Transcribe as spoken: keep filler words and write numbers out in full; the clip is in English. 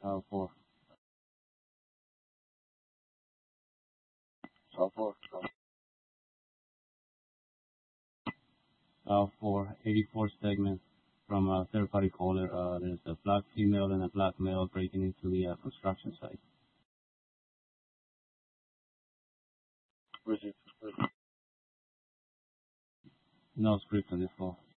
Uh, for So for uh, for eighty-four segments from a third-party caller, uh, there's a black female and a black male breaking into the uh, construction site. receive. No script on this call.